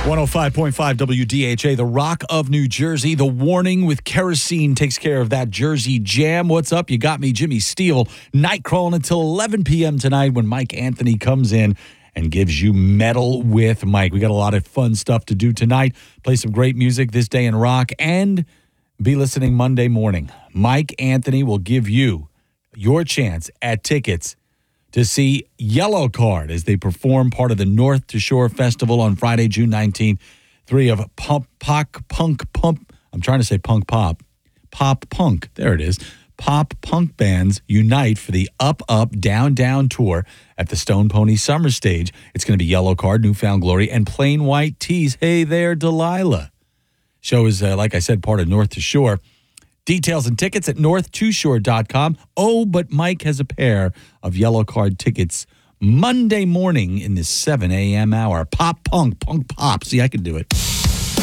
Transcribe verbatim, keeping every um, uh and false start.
one oh five point five W D H A, the Rock of New Jersey. The Warning with Kerosene takes care of that Jersey jam. What's up? You got me, Jimmy Steele. Night crawling until eleven p.m. tonight when Mike Anthony comes in and gives you Metal with Mike. We got a lot of fun stuff to do tonight. Play some great music this day in rock and be listening Monday morning. Mike Anthony will give you your chance at tickets to see Yellow Card as they perform part of the North to Shore Festival on Friday, June nineteenth. Three of Pump, Pop, Punk, Pump. I'm trying to say Punk Pop. Pop Punk. There it is. Pop Punk bands unite for the Up, Up, Down, Down tour at the Stone Pony Summer Stage. It's going to be Yellow Card, Newfound Glory, and Plain White Tees. Hey there, Delilah. Show is, uh, like I said, part of North to Shore. Details and tickets at north to shore dot com. Oh, but Mike has a pair of Yellow Card tickets Monday morning in the seven a.m. hour. Pop, punk, punk, pop. See, I can do it.